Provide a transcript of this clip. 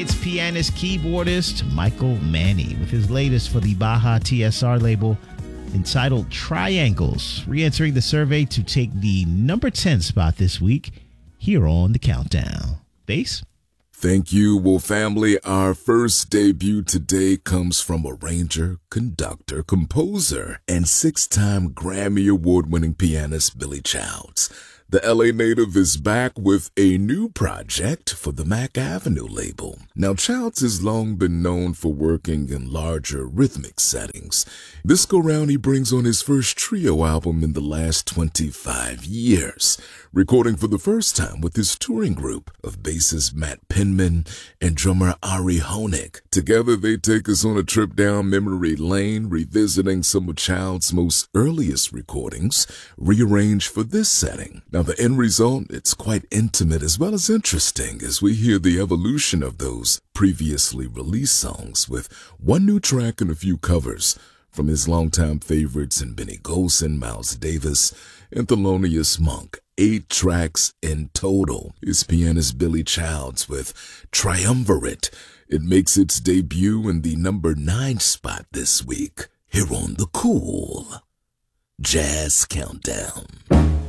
It's pianist, keyboardist Michael Manny with his latest for the Baja TSR label entitled Triangles, re-entering the survey to take the number 10 spot this week here on The Countdown. Bass? Thank you, Well family. Our first debut today comes from arranger, conductor, composer, and 6-time Grammy Award-winning pianist Billy Childs. The LA native is back with a new project for the Mack Avenue label. Now, Childs has long been known for working in larger rhythmic settings. This go-round, he brings on his first trio album in the last 25 years, recording for the first time with his touring group of bassist Matt Penman and drummer Ari Honig. Together, they take us on a trip down memory lane, revisiting some of Childs' most earliest recordings, rearranged for this setting. Now, the end result, it's quite intimate as well as interesting as we hear the evolution of those previously released songs with one new track and a few covers from his longtime favorites in Benny Golson, Miles Davis, and Thelonious Monk. 8 tracks in total is pianist Billy Childs with Triumvirate. It makes its debut in the number 9 spot this week here on the Cool Jazz Countdown.